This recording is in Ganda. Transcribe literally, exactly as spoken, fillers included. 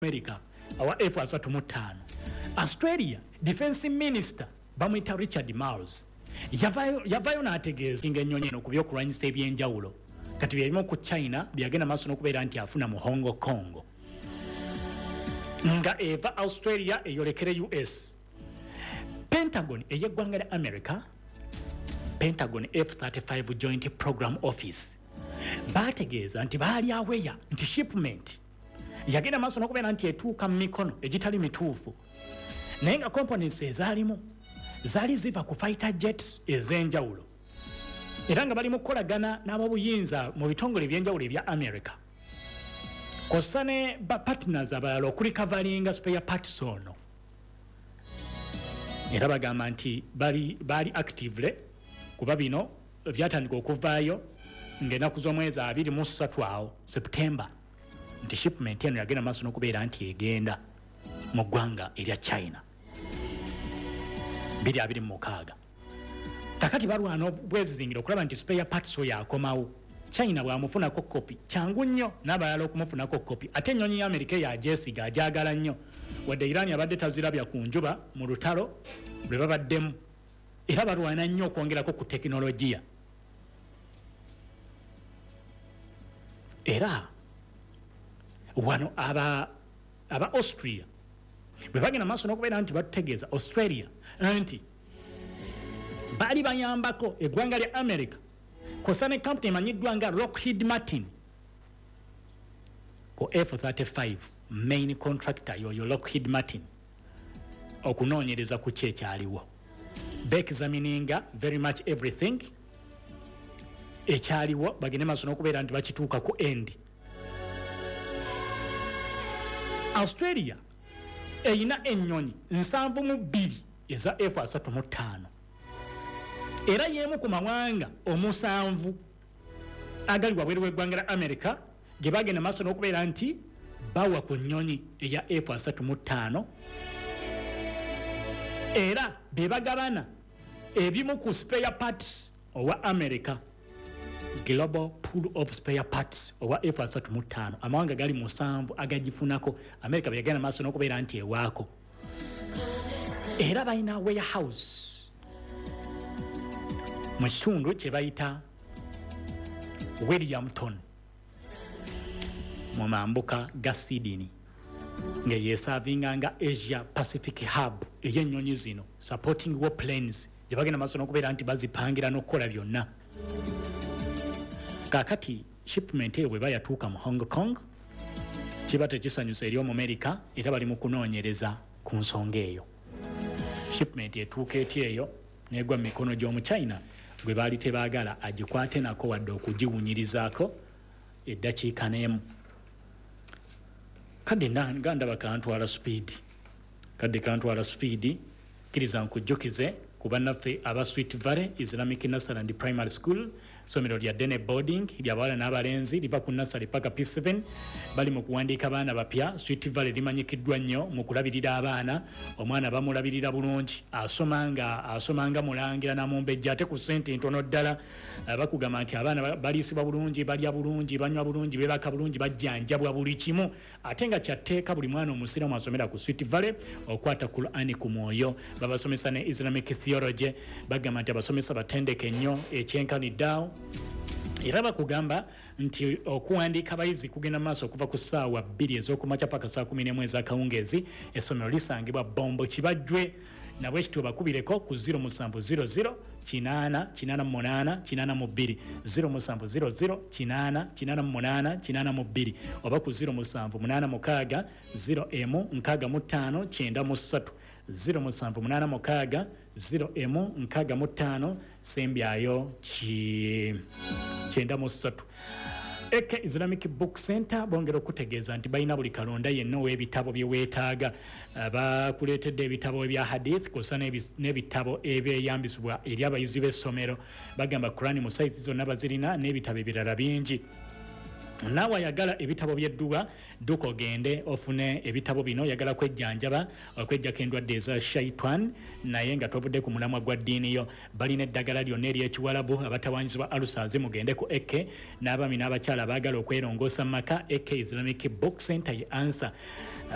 America awa F asatu mu ttaano. Australia Defense Minister bamwita Richard Marles yavayo yavayo n'ategeeza ng'ennyonyi eno ku byokulwanyisa ebyenjawulo kati byalimu ku China byagenda maaso n'okubeera nti afuna mu Hong Kong nga eva Australia eyolekere U S. Pentagon eyeggwanga lya America, Pentagon F thirty-five Joint Program Office bategeeza nti baali aweya nti shipment yagenda maaso n'okubeera nti etuuka mu mikono egitali mituufu naye nga components ezaalimu zaali ziva ku fighter jets ez'enjawulo era nga bali mu kukolagana n'ab'obuyinza mu bitongole ebyenjawulo ebya America kw'ossa ne bapartners abalala okulikavalinga spare parts ono era bagamba nti bali baali actively kuba bino byatandika okuvaayo ng'ennaku z'omwezi abiri mu ssatu awo September nti shipment eno yagenda maaso n'okubeera nti egenda mu ggwanga erya China biri abiri mu mukaaga. Kakati balwana obwezizingira okulaba nti spare parts oyo akomawo. China bw'amufunako kopi kyangu nnyo n'abalala okumufunako kopi ate ennyonyi ya Amerika yagyesiga agyagala nnyo wadde Iran yabadde tazirabya ku njuba mu lutalo lwe babaddemu era balwana nnyo okwongerako ku tekinologiya. Era wano aba aba Austria bwe bagenda maaso n'okubeera nti batutegeeza Australia nti bali bayambako eggwanga lya America kosa ne company emanyiddwa nga Lockheed Martin ko F thirty-five main contractor yoyo Lockheed Martin okunoonyereza ku kyekyaliwo beexamininga very much everything ekyaliwo bagende maaso n'okubeera nti bakituuka ku end. Australia eyina ennyonyi nsanvu mu bbiri eza F asatu mu ttaano era yemu ku mawanga omusanvu agali wabweru w'eggwanga lya America gye bagenda maaso n'okubeera nti bawa ku nnyonyi eya F asatu mu ttaano era be bagabana ebimu ku spare parts owa America Global Pool of Spare Parts owa F asatu mu ttaano amawanga gali musanvu agagifunako America bwe yagenda maaso n'okubeera nti ewaako era balina warehouse mu kitundu kye bayita Williamton mu mambuka ga Sydney nga yeesavinga nga Asia Pacific Hub ey'ennyonyi zino supporting warplanes gye bagenda maaso n'okubeera nti bazipangira n'okukola byonna. Kakati shipment eyo bwe bayatuuka mu Hong Kong kiba tekisanyusa eri omu America era bali mu kunoonyereza ku nsonga eyo. Shipment etuuka eti eyo negwa mu mikono gy'omu China gwe baali tebaagala agikwate nako wadde okugiwunyirizaako eddakiika n'emu. Kadde nganda bakantwala speed kadde kantwala speed kiriza nkujjukize ku bannaffe aba Sweet Valley Islamic Nursery and Primary School somero lya Dene Boarding ly'abawala n'abalenzi liva ku nursery paka P seven bali mu kuwandiika abaana bapya. Sweet Valley limanyikiddwa nnyo mu kulabirira abaana omwana bamulabirira bulungi asomanga asomanga mulangira namumbejja ate ku ssente ntono ddala bakugamba nti abaana baliisibwa bulungi balya bulungi banywa bulungi beebaka bulungi bajjanjabwa buli kimu ate nga kyatteeka buli mwana omusiramu asomera ku Sweet Valley okwata Qur'ani ku mwoyo babasomesa ne Islamic theology bagamba nti abasomesa batendeke nnyo ekyenkaniddaawo era bakugamba nti okuwandiika abayizi kugenda maaso okuva ku ssaawa bbiri ez'okumakya paka saa kumi n'emu ez'akawungeezi essomero lisangibwa Bombo Kibajjwe nabwe ekitwe bakubireko ku zero musanvu zero zero kinaana kinaana mu munaana kinaana mu bbiri zero musanvu zero zero kinaana kinaana mu munaana kinaana mu bbiri oba ku zero musanvu munaana mukaaga zero emu nkaaga mu ttaano kyenda mu ssatu zero musanvu munaana mukaaga zero emu nkaaga mu ttaano sembyayo ki kyenda mu ssatu. Eke Islamic Book Center bongera okutegeeza nti balina buli kalonda yenna ow'ebitabo bye weetaaga bakuleetedde ebitabo ebya hadith kosa n'ebitabo ebyeyambisibwa eri abayizi b'essomero bagamba Qur'ani mu sayizi zonna bazirina n'ebitabo ebirala bingi. Naawe ayagala ebitabo by'edduba duka ogende ofune ebitabo bino yagala kwejjanjaba okwejjako endwadde eza shaitwan naye nga tovudde ku mulamwa gwa ddiini yo balina eddagala lyonna ery'ekiwalabu abatawaanyizibwa alusaze mugende ku Eke n'abaami n'abakyala baagala okwerongoosa mu maka Eke Islamic Book Center ye answer